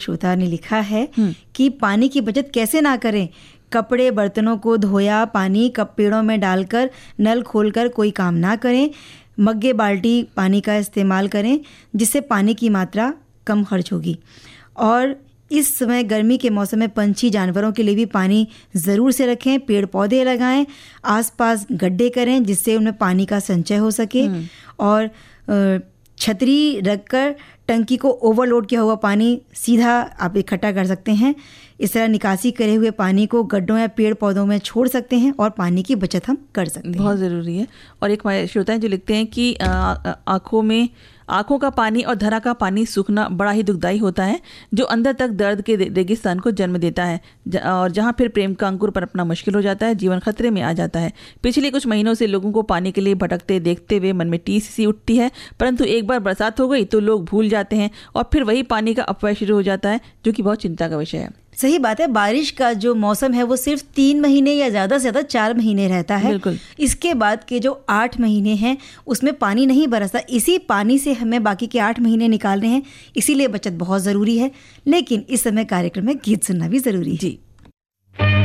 श्रोता ने लिखा है कि पानी की बचत कैसे ना करें। कपड़े बर्तनों को धोया पानी कप पेड़ों में डालकर नल खोलकर कोई काम ना करें। मग्गे बाल्टी पानी का इस्तेमाल करें, जिससे पानी की मात्रा कम खर्च होगी। और इस समय गर्मी के मौसम में पंछी जानवरों के लिए भी पानी ज़रूर से रखें। पेड़ पौधे लगाएं, आसपास गड्ढे करें जिससे उनमें पानी का संचय हो सके। और छतरी रखकर टंकी को ओवरलोड किया हुआ पानी सीधा आप इकट्ठा कर सकते हैं। इस तरह निकासी करे हुए पानी को गड्ढों या पेड़ पौधों में छोड़ सकते हैं और पानी की बचत हम कर सकते हैं। बहुत ज़रूरी है। और एक हमारे श्रोता हैं जो लिखते हैं कि आँखों का पानी और धरा का पानी सूखना बड़ा ही दुखदाई होता है, जो अंदर तक दर्द के रेगिस्तान को जन्म देता है और जहाँ फिर प्रेम का अंकुर पनपना मुश्किल हो जाता है, जीवन खतरे में आ जाता है। पिछले कुछ महीनों से लोगों को पानी के लिए भटकते देखते हुए मन में टीस सी उठती है, परंतु एक बार बरसात हो गई तो लोग भूल जाते हैं और फिर वही पानी का अपव्यय शुरू हो जाता है, जो कि बहुत चिंता का विषय है। सही बात है। बारिश का जो मौसम है वो सिर्फ 3 महीने या ज़्यादा से ज़्यादा 4 महीने रहता है। बिल्कुल। इसके बाद के जो 8 महीने हैं उसमें पानी नहीं बरसता। इसी पानी से हमें बाकी के 8 महीने निकालने हैं, इसीलिए बचत बहुत ज़रूरी है। लेकिन इस समय कार्यक्रम में गीत सुनना भी ज़रूरी है। जी।